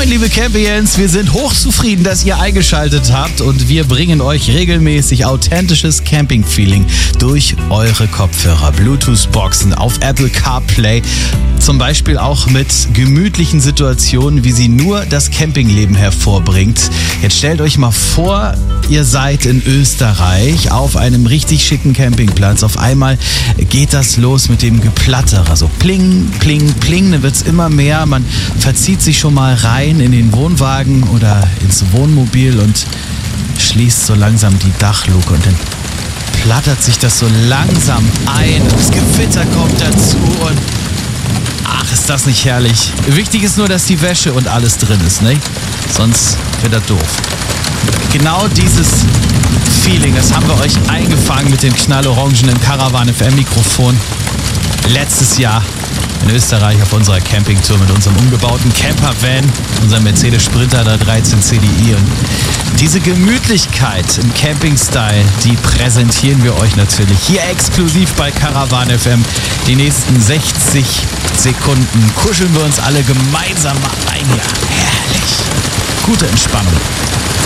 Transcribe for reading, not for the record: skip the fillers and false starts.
Moin, liebe Campions, wir sind hochzufrieden, dass ihr eingeschaltet habt und wir bringen euch regelmäßig authentisches Camping-Feeling durch eure Kopfhörer, Bluetooth-Boxen, auf Apple CarPlay, zum Beispiel auch mit gemütlichen Situationen, wie sie nur das Campingleben hervorbringt. Jetzt stellt euch mal vor, ihr seid in Österreich auf einem richtig schicken Campingplatz. Auf einmal geht das los mit dem Geplatterer, so pling, pling, pling, dann wird es immer mehr. Man verzieht sich schon mal rein in den Wohnwagen oder ins Wohnmobil und schließt so langsam die Dachluke und dann plattert sich das so langsam ein. Das Gewitter kommt dazu und ach, ist das nicht herrlich. Wichtig ist nur, dass die Wäsche und alles drin ist, ne? Sonst wird das doof. Genau dieses Feeling, das haben wir euch eingefangen mit dem knallorangenen Caravan FM Mikrofon letztes Jahr in Österreich auf unserer Campingtour mit unserem umgebauten Campervan, unserem Mercedes Sprinter der 13 CDI. Und diese Gemütlichkeit im Camping-Style, die präsentieren wir euch natürlich hier exklusiv bei Caravan FM. Die nächsten 60 Sekunden kuscheln wir uns alle gemeinsam mal ein. Ja, herrlich. Gute Entspannung.